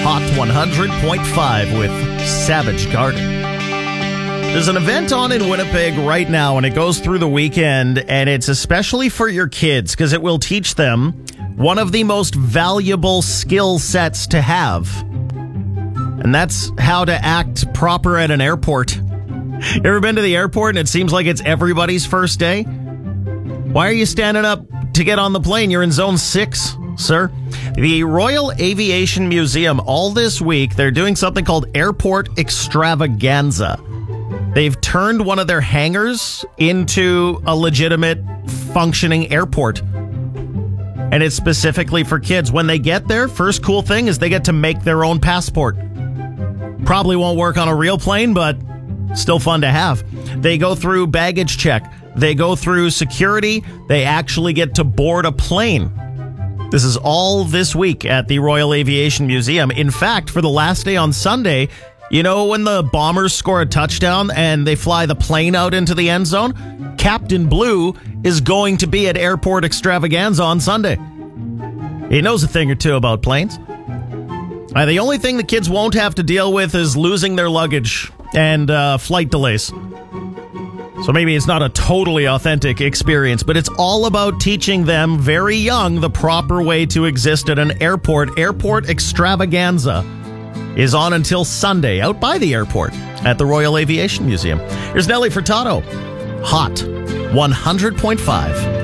Hot 100.5 with Savage Garden. There's an event on in Winnipeg right now, and it goes through the weekend, and it's especially for your kids because it will teach them one of the most valuable skill sets to have. And that's how to act proper at an airport. You ever been to the airport and it seems like it's everybody's first day? Why are you standing up to get on the plane? You're in zone 6, sir. The Royal Aviation Museum, all this week, they're doing something called Airport Extravaganza. They've turned one of their hangars into a legitimate functioning airport. And it's specifically for kids. When they get there, first cool thing is they get to make their own passport. Probably won't work on a real plane, but still fun to have. They go through baggage check. They go through security. They actually get to board a plane. This is all this week at the Royal Aviation Museum. In fact, for the last day on Sunday, you know when the Bombers score a touchdown and they fly the plane out into the end zone? Captain Blue is going to be at Airport Extravaganza on Sunday. He knows a thing or two about planes. The only thing the kids won't have to deal with is losing their luggage and flight delays. So maybe it's not a totally authentic experience, but it's all about teaching them very young the proper way to exist at an airport. Airport Extravaganza is on until Sunday out by the airport at the Royal Aviation Museum. Here's Nelly Furtado. Hot 100.5.